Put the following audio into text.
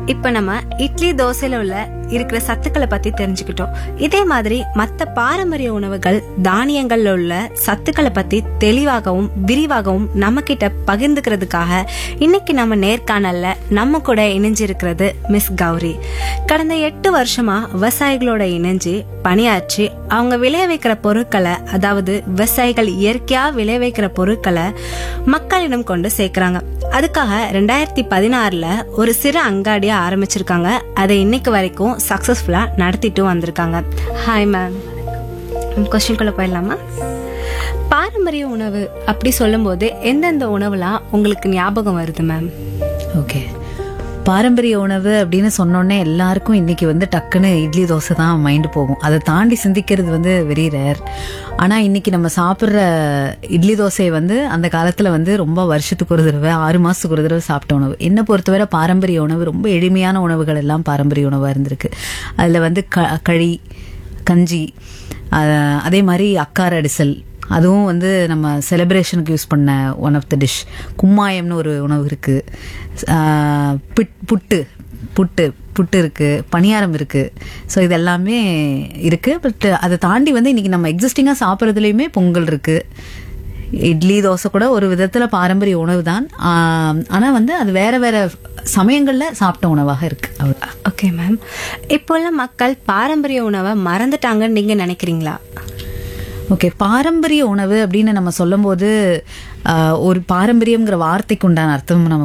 இப்ப நம்ம இட்லி தோசையில இருக்கிற சத்துக்களை பத்தி தெரிஞ்சுக்கிட்டோம். இதே மாதிரி மத்த பாரம்பரிய உணவுகள் தானியங்கள்ல உள்ள சத்துக்களை பத்தி தெளிவாகவும் விரிவாகவும் நம்ம கிட்ட பகிர்ந்துக்கிறதுக்காக இன்னைக்கு நம்ம நேர்காணல்ல நம்ம கூட இணைஞ்சிருக்கிறது மிஸ் கௌரி. கடந்த 8 வருஷமா விவசாயிகளோட இணைஞ்சு பணியாற்றி அவங்க விளைய வைக்கிற பொருட்களை, அதாவது விவசாயிகள் இயற்கையா விளைய வைக்கிற பொருட்களை மக்களிடம் கொண்டு சேர்க்கிறாங்க. அதுக்காக 2016ல ஒரு சிறு அங்காடியா ஆரம்பிச்சிருக்காங்க. அதை இன்னைக்கு வரைக்கும் சக்சஸ்ஃபுல்லா நடத்திட்டு வந்திருக்காங்க. ஹாய் மேம், கொஸ்டின்குள்ள போயிடலாமா? பாரம்பரிய உணவு அப்படி சொல்லும் போது எந்தெந்த உணவுலாம் உங்களுக்கு ஞாபகம் வருது மேம்? ஓகே, பாரம்பரிய உணவு அப்படின்னு சொன்னோன்னே எல்லாருக்கும் இன்னைக்கு டக்குன்னு இட்லி தோசை தான் மைண்டு போகும். அதை தாண்டி சிந்திக்கிறது வெரி ரேர். ஆனால் இன்னைக்கு நம்ம சாப்பிட்ற இட்லி தோசை அந்த காலத்தில் ரொம்ப வருஷத்துக்கு ஒரு தடவை, 6 மாதத்துக்கு ஒரு தடவை சாப்பிட்ட உணவு. என்னை பொறுத்தவரை பாரம்பரிய உணவு ரொம்ப எளிமையான உணவுகள் எல்லாம் பாரம்பரிய உணவாக இருந்திருக்கு. அதில் களி, கஞ்சி, அதே மாதிரி அக்கார அடிசல், அதுவும் நம்ம செலிப்ரேஷனுக்கு யூஸ் பண்ண ஒன் ஆஃப் த டிஷ். கும்மாயம்னு ஒரு உணவு இருக்கு, புட்டு இருக்கு, பணியாரம் இருக்கு. ஸோ இது எல்லாமே இருக்கு. பட் அதை தாண்டி இன்னைக்கு நம்ம எக்ஸிஸ்டிங்காக சாப்பிட்றதுலையுமே பொங்கல் இருக்கு. இட்லி தோசை கூட ஒரு விதத்தில் பாரம்பரிய உணவு தான். ஆனால் அது வேற வேற சமயங்களில் சாப்பிட்ட உணவாக இருக்கு. ஓகே மேம், இப்போ உள்ள மக்கள் பாரம்பரிய உணவை மறந்துட்டாங்கன்னு நீங்க நினைக்கிறீங்களா? ஓகே, பாரம்பரிய உணவு அப்படின்னு நம்ம சொல்லும் போது ஒரு பாரம்பரியம்ங்கிற வார்த்தைக்கு உண்டான அர்த்தம் நம்ம